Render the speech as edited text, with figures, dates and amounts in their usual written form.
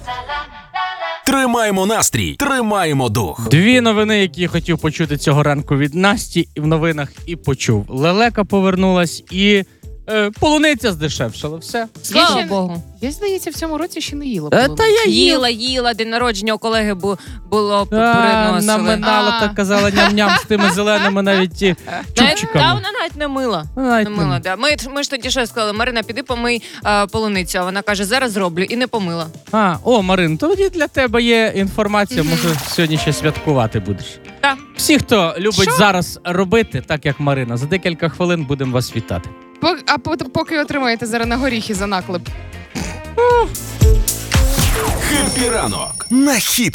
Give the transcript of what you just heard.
Тримаємо настрій, тримаємо дух. Дві новини, які я хотів почути цього ранку від Насті, і в новинах і почув. Лелека повернулась і полуниця здешевшала. Все. Слава Богу. Я, здається, в цьому році ще не їла. Та я Їла, день народження у колеги було приносили. приносили. Наминала, так казала, ням-ням з тими зеленими навіть ті чубчиками. Та вона навіть не мила. Навіть Не мила, да. Ми ж тоді що сказали, Марина, піди помий полуницю. А вона каже, зараз зроблю. І не помила. Марин, тоді для тебе є інформація, може сьогодні ще святкувати будеш. Так. Всі, хто любить зараз робити, так як Марина, за декілька хвилин будемо вас вітати. Поки отримаєте зараз на горіхи за наклеп. Хеппі ранок на Хіт